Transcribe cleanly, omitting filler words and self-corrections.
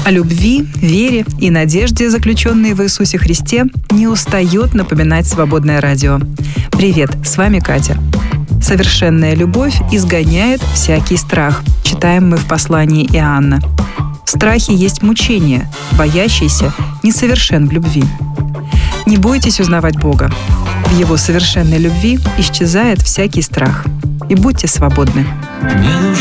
О любви, вере и надежде, заключенной в Иисусе Христе, не устает напоминать Свободное радио. Привет, с вами Катя. Совершенная любовь изгоняет всякий страх, читаем мы в послании Иоанна. В страхе есть мучение, боящийся несовершен в любви. Не бойтесь узнавать Бога. В Его совершенной любви исчезает всякий страх. И будьте свободны. Мне нужен